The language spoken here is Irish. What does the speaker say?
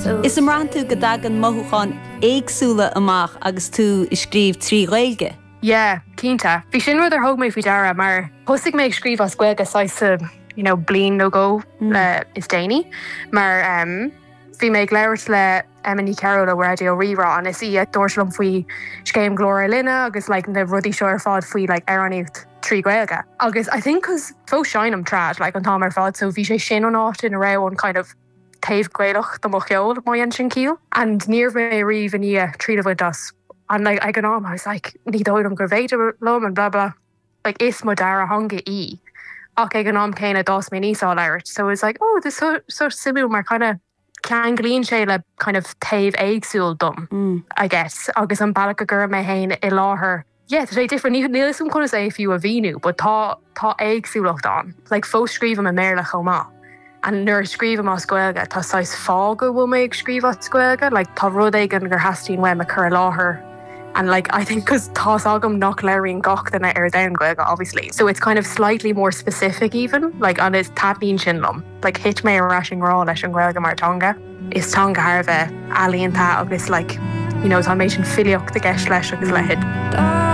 Is am ran tú go dagan mothúchan éagsúla amach agus tú i scríb trí Ghaeilge? Yeah, cínta. Bhí sin rud ar thug mé faoi dara, mar thosaigh mé ag scríb as Gaeilge sása, blian nó go is déine, mar bhí mé ag léirt le Emily Carroll a Radio Rerá, and is í ag dúirslum faoi scéim Glóra Linne agus na rudí seo ar fád faoi aráníocht trí Gaeilge. Agus I think cos fó seanam trad an tám ar fád, so bhí sé sin an áit in a rá an kind of taobh Gaelach do mo cheol mai an sin cíl. And níor mé riomh in í tríd bhid das. And I got on, I was like, ní dóidm gur bhéidir lom and blah blah. Is mo dara hanga í. Ach ag an am céine dás mé níos á leirt. So it's like, oh, this so simú mar kind of cean glíonn sé le kind of taobh éagsúil dom, I guess. Agus an bailach a gur mé hain I láthair. Yeah, sé different. Níl chuna sé fiú a bhíú, but tá éagsúlacht an. Fó scríbam a méle chomá. And nuair scríbam as Gaeilge, tá sais fága bhfuil mé ag scríb as Gaeilge, tá rud éigean gur hastín weim a chur láthair. And I think because tá agam nach leiríonn gach than ar down Gaeilge, obviously. So it's kind of slightly more specific even, and it's tadlín sin lom. Hit mé a rashing rá leis an Gaeilge mar tonga. Is tonga harve alíonnta agus tá mé sin filiocht a gceist leis agus le hid.